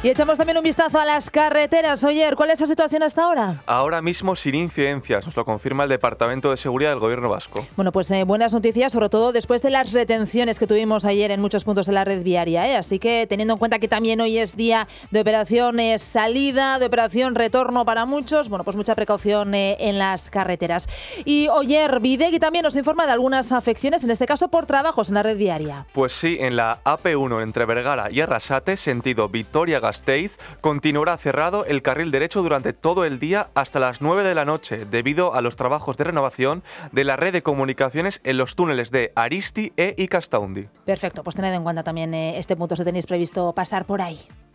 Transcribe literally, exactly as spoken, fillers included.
Y echamos también un vistazo a las carreteras. Oyer, ¿cuál es la situación hasta ahora? Ahora mismo sin incidencias, nos lo confirma el Departamento de Seguridad del Gobierno Vasco. Bueno, pues eh, buenas noticias, sobre todo después de las retenciones que tuvimos ayer en muchos puntos de la red viaria, ¿eh? Así que teniendo en cuenta que también hoy es día de operación eh, salida, de operación retorno para muchos, bueno, pues mucha precaución eh, en las carreteras. Y Oyer, Bidegui también nos informa de algunas afecciones, en este caso por trabajos en la red viaria. Pues sí, en la A P uno entre Vergara y Arrasate, sentido Vitoria-Gasteiz, continuará cerrado el carril derecho durante todo el día hasta las nueve de la noche, debido a los trabajos de renovación de la red de comunicaciones en los túneles de Aristi e Icastaundi. Perfecto, pues tened en cuenta también eh, este punto si tenéis previsto pasar por ahí.